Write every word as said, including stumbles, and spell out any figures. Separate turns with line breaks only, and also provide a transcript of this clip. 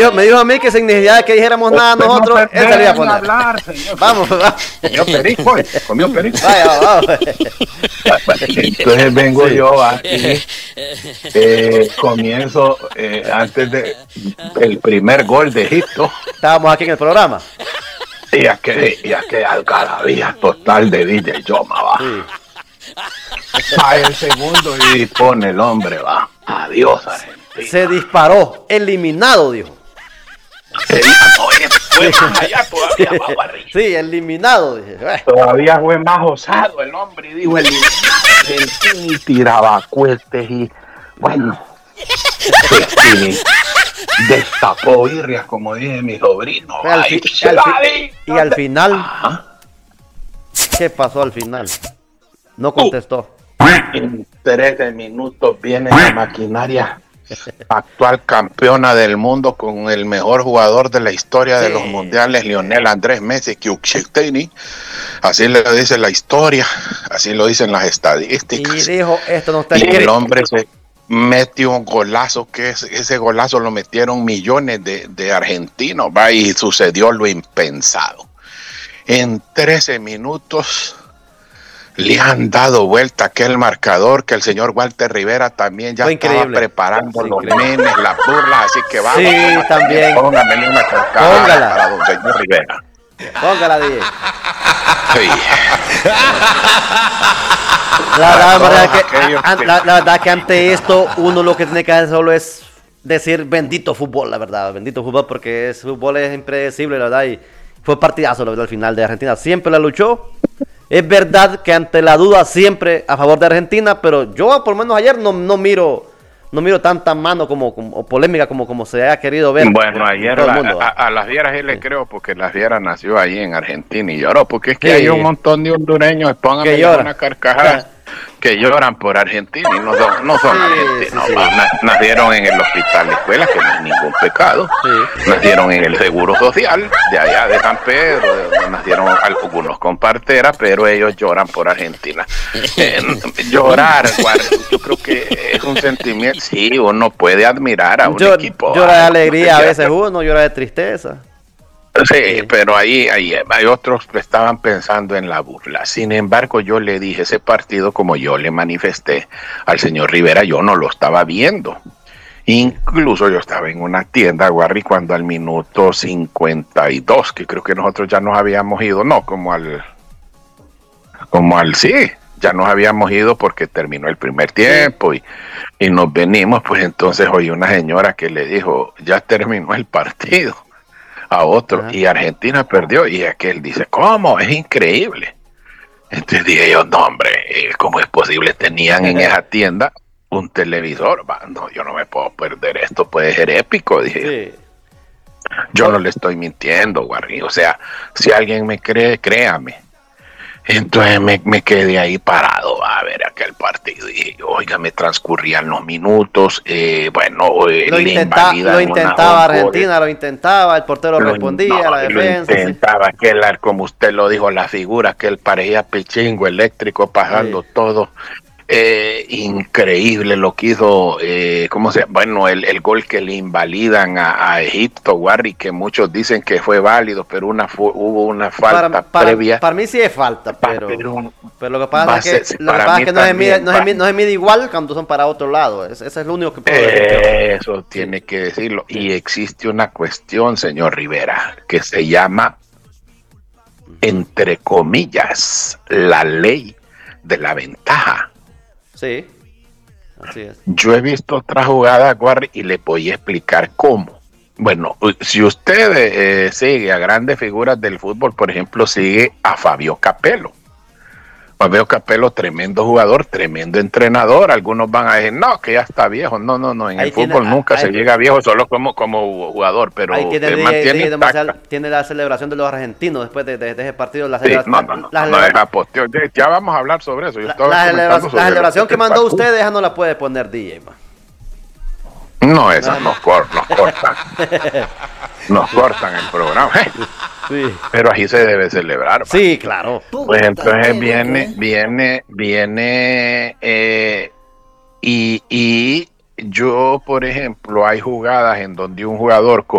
dijo, me dijo a mí que sin necesidad de que dijéramos nada
Usted
nosotros,
no
él se le iba a poner.
Hablar, señor.
Vamos, vamos.
Comió perico, comió perico.
Vaya, vamos.
Entonces vengo sí. yo aquí, eh, comienzo eh, antes de el primer gol de Egipto.
Estábamos aquí en el programa.
Y a que, y a que algarabía total de D J Yoma, va. Sí. Va el segundo y pone el hombre, va. Adiós, Argentina.
Se disparó, eliminado, dijo.
Se fue, fue más allá todavía, va, barriga.
Sí, eliminado. Dije.
Todavía fue más osado el hombre y dijo eliminado. Argentina y tiraba cohetes y bueno. Sí, destapó birrias, como dije mi sobrino.
Al fi- al fi- y al final, ajá. ¿Qué pasó al final? No contestó.
En trece minutos viene la maquinaria actual campeona del mundo con el mejor jugador de la historia sí. de los mundiales, Lionel Andrés Messi, Kiuchitini. Así lo dice la historia, así lo dicen las estadísticas.
Y dijo, esto no está
y
escrito.
El hombre se metió un golazo, que es, ese golazo lo metieron millones de, de argentinos, va, y sucedió lo impensado. En trece minutos le han dado vuelta aquel marcador que el señor Walter Rivera también ya estaba preparando los memes, las burlas, así que vamos.
Sí, también.
Póngame una cascada para don señor Rivera.
Póngala, D J.
Sí.
La verdad, la, verdad que, a, que... La, la verdad que ante esto uno lo que tiene que hacer solo es decir bendito fútbol, la verdad, bendito fútbol, porque el fútbol es impredecible, la verdad, y fue partidazo, la verdad, al final de Argentina. Siempre la luchó. Es verdad que ante la duda siempre a favor de Argentina, pero yo por lo menos ayer no, no miro no miro tanta mano como, como o polémica como, como se haya querido ver.
Bueno, ayer la, mundo, a, a las Fieras sí le sí. creo, porque las Fieras nació ahí en Argentina y lloró, porque es que sí. hay un montón de hondureños, pónganme una carcajada, que lloran por Argentina y no son, no son sí, argentinos, sí, sí. nacieron en el hospital de escuela, que no es ningún pecado, sí. nacieron en el Seguro Social, de allá de San Pedro, de donde nacieron algunos con partera, pero ellos lloran por Argentina. Eh, llorar, yo creo que es un sentimiento, sí, uno puede admirar a un
Yo,
equipo.
Llora de alegría, a veces uno llora de tristeza.
Sí, sí, pero ahí, ahí hay otros que estaban pensando en la burla. Sin embargo, yo le dije ese partido, como yo le manifesté al señor Rivera, yo no lo estaba viendo. Incluso yo estaba en una tienda, Warri, cuando al minuto cincuenta y dos, que creo que nosotros ya nos habíamos ido, no, como al, como al, sí, ya nos habíamos ido porque terminó el primer tiempo y, y nos venimos, pues entonces oí una señora que le dijo, ya terminó el partido. A otro, ajá. Y Argentina perdió, y aquel dice, ¿cómo? Es increíble. Entonces dije yo, no hombre, ¿cómo es posible? Tenían en esa tienda un televisor, va, no, yo no me puedo perder esto, puede ser épico, dije. Sí. Yo no le estoy mintiendo, Guarri, o sea, si alguien me cree, créame. Entonces me, me quedé ahí parado a ver aquel partido y dije, oiga, me transcurrían los minutos, eh, bueno, eh,
lo, intenta, lo intentaba Argentina, lo intentaba, el portero lo, respondía, no, la defensa.
Lo intentaba, sí. aquel, como usted lo dijo, la figura, que él parecía pichingo eléctrico, pasando sí. todo. Eh, increíble lo que hizo, eh, ¿cómo se Bueno, el, el gol que le invalidan a, a Egipto, Warri, que muchos dicen que fue válido, pero una fu- hubo una falta
para, para,
previa.
Para mí sí es falta, pero, pero, pero lo que pasa es que, lo que, pasa es que no, se mide, no, se mide, no se mide igual cuando son para otro lado. Ese, ese es lo único que puedo decir.
Eh, eso tiene que decirlo. Sí. Y existe una cuestión, señor Rivera, que se llama, entre comillas, la ley de la ventaja.
Sí, así es.
Yo he visto otra jugada, Guarri, y le voy a explicar cómo. Bueno, si usted eh, sigue a grandes figuras del fútbol, por ejemplo, sigue a Fabio Capello. Fabio Capello, tremendo jugador, tremendo entrenador. Algunos van a decir, no, que ya está viejo. No, no, no, en ahí el tiene, fútbol nunca ahí, se llega viejo solo como, como jugador, pero
ahí tiene,
se
de,
mantiene
de, de, tiene la celebración de los argentinos después de, de, de ese partido. La
sí, no, no, no,
la
no, no posteo. Ya vamos a hablar sobre eso. Yo
la, la, celebra, la celebración que mandó partido. Usted, esa no la puede poner D J, man.
No, esa no, nos, cor, nos cortan. Nos cortan el programa. Sí. Pero así se debe celebrar.
Sí, ¿va? Claro.
Pues entonces viene, viene, viene, eh, y, y yo, por ejemplo, hay jugadas en donde un jugador